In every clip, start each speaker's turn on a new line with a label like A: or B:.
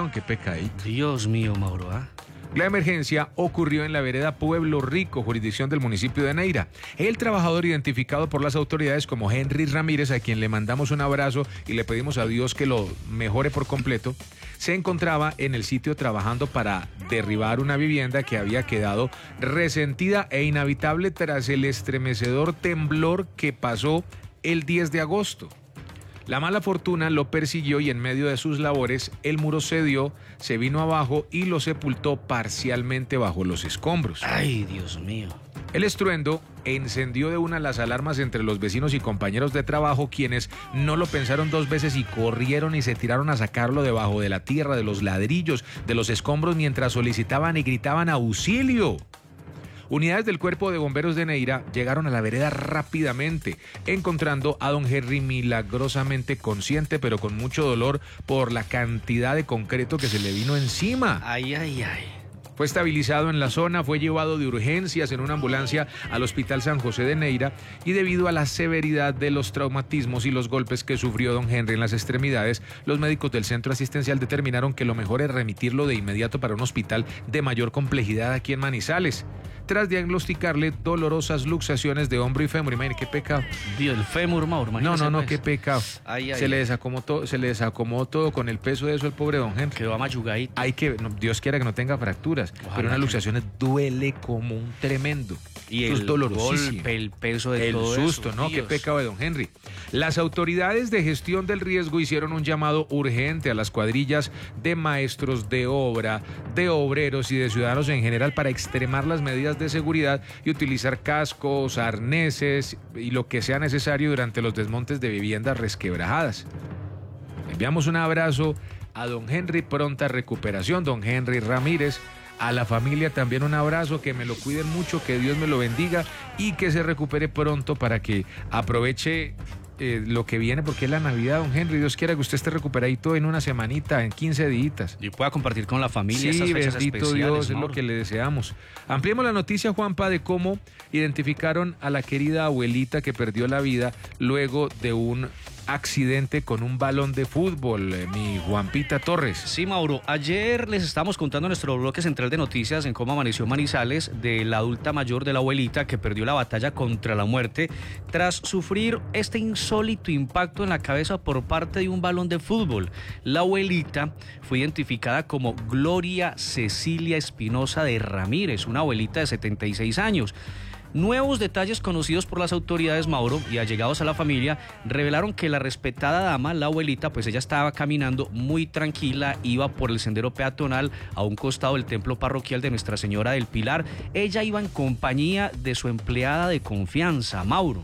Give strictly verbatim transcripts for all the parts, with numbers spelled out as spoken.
A: situación, qué pecadito.
B: Dios mío, Mauro, ¿ah? ¿eh?
A: La emergencia ocurrió en la vereda Pueblo Rico, jurisdicción del municipio de Neira. El trabajador, identificado por las autoridades como Henry Ramírez, a quien le mandamos un abrazo y le pedimos a Dios que lo mejore por completo, se encontraba en el sitio trabajando para derribar una vivienda que había quedado resentida e inhabitable tras el estremecedor temblor que pasó el diez de agosto. La mala fortuna lo persiguió y en medio de sus labores el muro cedió, se vino abajo y lo sepultó parcialmente bajo los escombros.
B: Ay, Dios mío.
A: El estruendo encendió de una las alarmas entre los vecinos y compañeros de trabajo, quienes no lo pensaron dos veces y corrieron y se tiraron a sacarlo debajo de la tierra, de los ladrillos, de los escombros, mientras solicitaban y gritaban auxilio. Unidades del Cuerpo de Bomberos de Neira llegaron a la vereda rápidamente, encontrando a don Henry milagrosamente consciente, pero con mucho dolor por la cantidad de concreto que se le vino encima.
B: Ay, ay, ay.
A: Fue estabilizado en la zona, fue llevado de urgencias en una ambulancia al Hospital San José de Neira y debido a la severidad de los traumatismos y los golpes que sufrió don Henry en las extremidades, los médicos del centro asistencial determinaron que lo mejor es remitirlo de inmediato para un hospital de mayor complejidad aquí en Manizales, tras diagnosticarle dolorosas luxaciones de hombro y fémur. Imagínate qué pecado.
B: Dios, el fémur, Mauro.
A: No, no, no,
B: pues.
A: qué pecado.
B: Ay, ay,
A: se, le
B: ay.
A: desacomodó, se le desacomodó todo con el peso de eso el pobre don Henry.
B: Quedó amayugadito.
A: Hay que, no, Dios quiera que no tenga fracturas,
B: Ojalá
A: pero una
B: que...
A: luxación duele como un tremendo.
B: Y
A: Eso
B: el
A: es dolorosísimo.
B: golpe, el peso de
A: el
B: todo
A: susto,
B: eso,
A: ¿no?
B: Dios.
A: Qué pecado de don Henry. Las autoridades de gestión del riesgo hicieron un llamado urgente a las cuadrillas de maestros de obra, de obreros y de ciudadanos en general para extremar las medidas de seguridad y utilizar cascos, arneses y lo que sea necesario durante los desmontes de viviendas resquebrajadas. Enviamos un abrazo a don Henry, pronta recuperación, don Henry Ramírez. A la familia también un abrazo, que me lo cuiden mucho, que Dios me lo bendiga y que se recupere pronto para que aproveche eh, lo que viene, porque es la Navidad, don Henry. Dios quiera que usted esté recuperadito en una semanita, en quince días.
B: Y pueda compartir con la familia
A: Sí,
B: estas fechas
A: bendito
B: especiales,
A: Dios,
B: Mauro.
A: es lo que le deseamos. Ampliemos la noticia, Juanpa, de cómo identificaron a la querida abuelita que perdió la vida luego de un accidente con un balón de fútbol, eh, mi Juanpita Torres.
B: Sí, Mauro, ayer les estábamos contando en nuestro bloque central de noticias en cómo amaneció Manizales de la adulta mayor de la abuelita que perdió la batalla contra la muerte tras sufrir este insólito impacto en la cabeza por parte de un balón de fútbol. La abuelita fue identificada como Gloria Cecilia Espinosa de Ramírez, una abuelita de setenta y seis años. Nuevos detalles conocidos por las autoridades, Mauro, y allegados a la familia, revelaron que la respetada dama, la abuelita, pues ella estaba caminando muy tranquila, iba por el sendero peatonal a un costado del templo parroquial de Nuestra Señora del Pilar. Ella iba en compañía de su empleada de confianza, Mauro.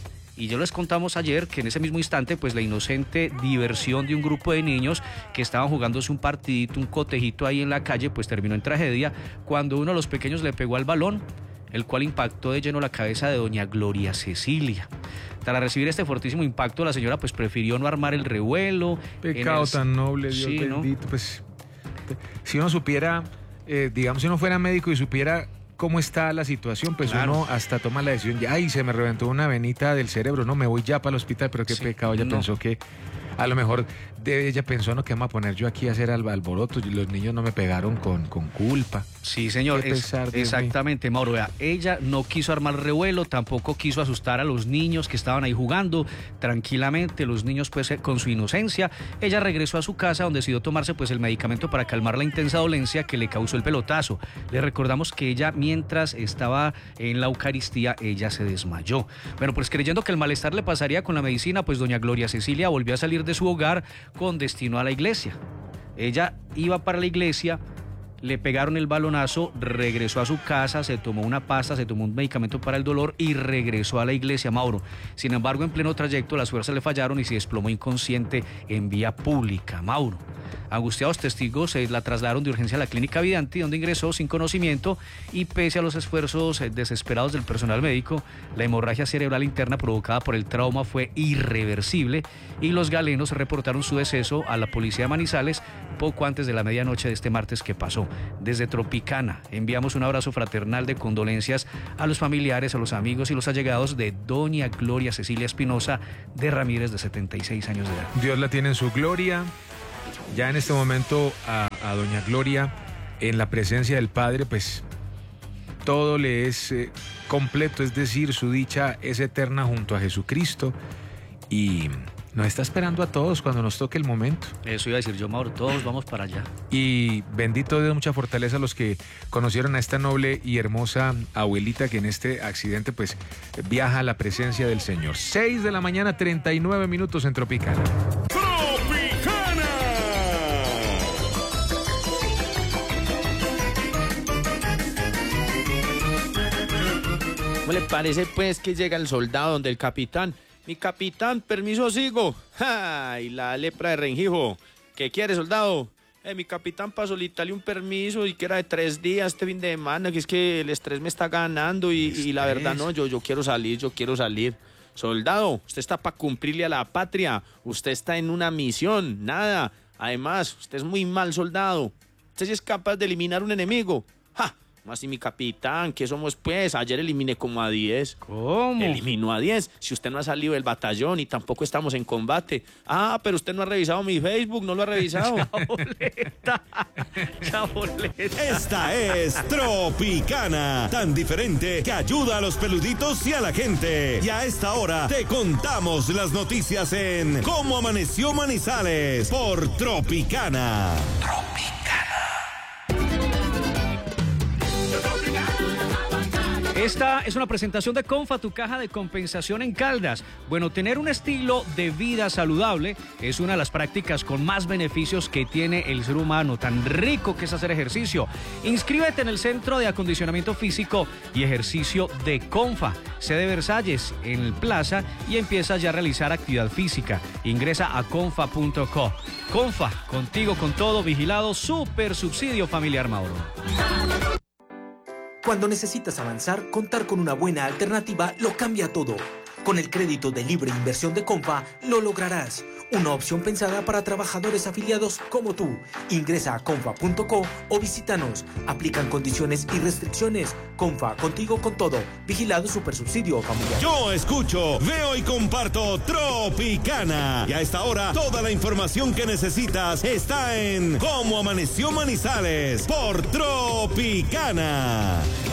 B: Y yo les contamos ayer que en ese mismo instante, pues la inocente diversión de un grupo de niños que estaban jugándose un partidito, un cotejito ahí en la calle, pues terminó en tragedia cuando uno de los pequeños le pegó al balón, el cual impactó de lleno la cabeza de doña Gloria Cecilia. Tras recibir este fortísimo impacto, la señora pues prefirió no armar el revuelo.
A: Pecado
B: el...
A: tan noble, Dios
B: sí,
A: bendito.
B: ¿no?
A: Pues, si uno supiera, eh, digamos, si uno fuera médico y supiera cómo está la situación, pues
B: claro.
A: Uno hasta toma la decisión, ya, ay, se me reventó una venita del cerebro, no, me voy ya para el hospital, pero qué sí, pecado, ella no. pensó que... A lo mejor de ella pensó, no, que vamos a poner yo aquí a hacer alborotos y los niños no me pegaron con, con culpa.
B: Sí, señor, es, pesar, exactamente, Mauro. Vea, ella no quiso armar revuelo, tampoco quiso asustar a los niños que estaban ahí jugando tranquilamente, los niños pues con su inocencia. Ella regresó a su casa donde decidió tomarse pues el medicamento para calmar la intensa dolencia que le causó el pelotazo. Le recordamos que ella, mientras estaba en la Eucaristía, ella se desmayó. Bueno, pues creyendo que el malestar le pasaría con la medicina, pues doña Gloria Cecilia volvió a salir de de su hogar con destino a la iglesia. Ella iba para la iglesia, le pegaron el balonazo, regresó a su casa, se tomó una pasta, se tomó un medicamento para el dolor y regresó a la iglesia, Mauro. Sin embargo, en pleno trayecto las fuerzas le fallaron y se desplomó inconsciente en vía pública, Mauro. Angustiados testigos se la trasladaron de urgencia a la clínica Vidanti, donde ingresó sin conocimiento y pese a los esfuerzos desesperados del personal médico, la hemorragia cerebral interna provocada por el trauma fue irreversible y los galenos reportaron su deceso a la policía de Manizales poco antes de la medianoche de este martes que pasó. Desde Tropicana enviamos un abrazo fraternal de condolencias a los familiares, a los amigos y los allegados de doña Gloria Cecilia Espinosa de Ramírez, de setenta y seis años de edad.
A: Dios la tiene en su gloria. Ya en este momento a a doña Gloria en la presencia del Padre, pues todo le es eh, completo, es decir, su dicha es eterna junto a Jesucristo y nos está esperando a todos cuando nos toque el momento.
B: Eso iba a decir yo, Mauro, todos vamos para allá.
A: Y bendito Dios, mucha fortaleza a los que conocieron a esta noble y hermosa abuelita que en este accidente pues viaja a la presencia del Señor. seis de la mañana, treinta y nueve minutos en Tropicana.
C: ¡Tropicana!
D: ¿Cómo le parece pues que llega el soldado donde el capitán? Mi capitán, permiso sigo. ¡Ja! Y la lepra de Rengijo. ¿Qué quiere, soldado? Eh, mi capitán, para solicitarle un permiso y que era de tres días este fin de semana, que es que el estrés me está ganando y, y la verdad no, yo, yo quiero salir, yo quiero salir. Soldado, usted está para cumplirle a la patria, usted está en una misión, nada. Además, usted es muy mal soldado. Usted sí es capaz de eliminar un enemigo. ¡Ja! ¿Cómo así, mi capitán? ¿Qué somos pues? Ayer eliminé como a diez.
B: ¿Cómo?
D: Eliminó a diez. Si usted no ha salido del batallón y tampoco estamos en combate. Ah, pero usted no ha revisado mi Facebook, no lo ha revisado.
B: Chaboleta. Chaboleta.
C: Esta es Tropicana, tan diferente que ayuda a los peluditos y a la gente. Y a esta hora te contamos las noticias en Cómo Amaneció Manizales por Tropicana. Tropicana.
B: Esta es una presentación de Comfa, tu caja de compensación en Caldas. Bueno, tener un estilo de vida saludable es una de las prácticas con más beneficios que tiene el ser humano. Tan rico que es hacer ejercicio. Inscríbete en el Centro de Acondicionamiento Físico y Ejercicio de Comfa, sede Versalles, en el Plaza, y empieza ya a realizar actividad física. Ingresa a confa punto co. Comfa, contigo con todo, vigilado, super subsidio familiar, Mauro.
E: Cuando necesitas avanzar, contar con una buena alternativa lo cambia todo. Con el crédito de libre inversión de Comfa, lo lograrás. Una opción pensada para trabajadores afiliados como tú. Ingresa a confa punto co o visítanos. Aplican condiciones y restricciones. Comfa, contigo con todo. Vigilado Supersubsidio Familiar.
C: Yo escucho, veo y comparto Tropicana. Y a esta hora, toda la información que necesitas está en Cómo Amaneció Manizales por Tropicana.